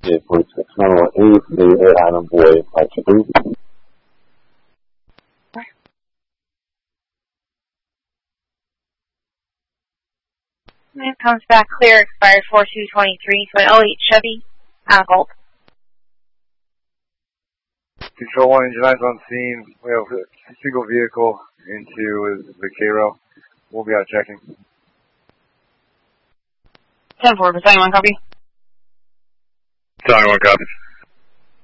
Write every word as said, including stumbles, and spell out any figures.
Yeah, forty-six. Number one eight, the Air Island Boy, five two three. And it comes back clear, expired four two twenty-three to an oh eight Chevy, Apple. Control one, engine eyes on scene. We have a single vehicle into the Cairo. We'll be out checking. ten four, Battalion one, copy. Battalion one, copy.